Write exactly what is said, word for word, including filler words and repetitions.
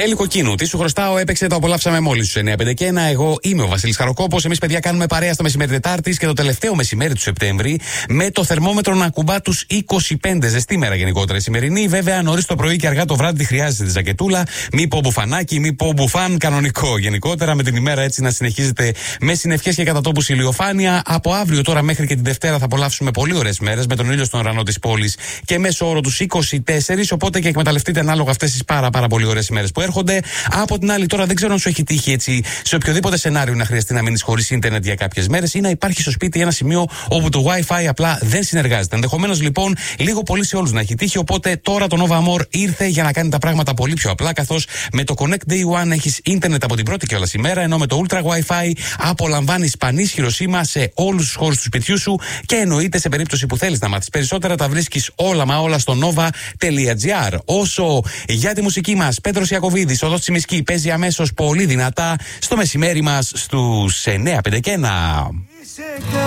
Έλλη Κοκκίνου, τι σου χρωστάω, έπαιξε, το απολαύσαμε μόλις στους εννιά πέντε και ένα. Εγώ είμαι ο Βασίλης Χαροκόπος. Εμείς, παιδιά, κάνουμε παρέα στο μεσημέρι Τετάρτης και το τελευταίο μεσημέρι του Σεπτέμβρη, με το θερμόμετρο να ακουμπά τους είκοσι πέντε. Ζεστή μέρα γενικότερα η σημερινή. Βέβαια, νωρίς το πρωί και αργά το βράδυ τη χρειάζεται τη ζακετούλα. Μη πω μπουφανάκι, μη πω μπουφάν, κανονικό. Γενικότερα με την ημέρα έτσι να συνεχίζεται με συννεφιές και κατά τόπους ηλιοφάνεια. Από αύριο τώρα μέχρι και την Δευτέρα θα απολαύσουμε πολύ ωραίες μέρες με τον ήλιο στον ουρανό της πόλης και μέσω όρο τους είκοσι τέσσερα. Οπότε και εκμεταλλευτείτε ανάλογα αυτές τις πάρα, πάρα πολύ ωραίες ημέρες που έρχονται. Από την άλλη, τώρα δεν ξέρω αν σου έχει τύχει έτσι σε οποιοδήποτε σενάριο να χρειαστεί να μείνεις χωρίς ίντερνετ για κάποιες μέρες ή να υπάρχει στο σπίτι ένα σημείο όπου το Wi-Fi απλά δεν συνεργάζεται. Ενδεχομένως λοιπόν λίγο πολύ σε όλους να έχει τύχει. Οπότε τώρα το Nova Amor ήρθε για να κάνει τα πράγματα πολύ πιο απλά, καθώς με το Connect Day One έχεις ίντερνετ από την πρώτη κιόλας ημέρα, ενώ με το Ultra Wi-Fi απολαμβάνεις πανίσχυρο σήμα σε όλους τους χώρους του σπιτιού σου και εννοείται σε περίπτωση που θέλεις να μάθεις περισσότερα τα βρίσκεις όλα μα όλα στο nova.gr. Όσο για τη μουσική μας, Πέτρος Ιακωβίδης, Οδός Τσιμισκή παίζει αμέσως πολύ δυνατά στο μεσημέρι μας στους εννιά πέντε και ένα.